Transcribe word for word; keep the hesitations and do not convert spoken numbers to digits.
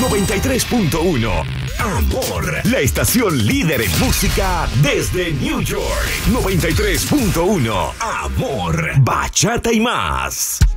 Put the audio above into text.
noventa y tres punto uno. Amor, la estación líder en música desde New York. noventa y tres punto uno. Amor, bachata y más.